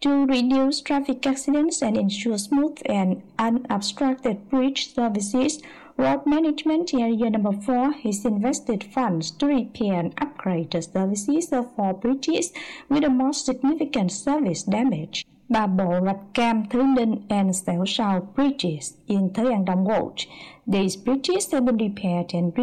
To reduce traffic accidents and ensure smooth and unobstructed bridge services, Road Management Area Number 4 has invested funds to repair and upgrade the services of 4 bridges with the most significant service damage: Ba Bộ, Rạch Cam, Thứ Ninh, and Sẻo Sao bridges in Thới An Đông Road. These bridges have been repaired and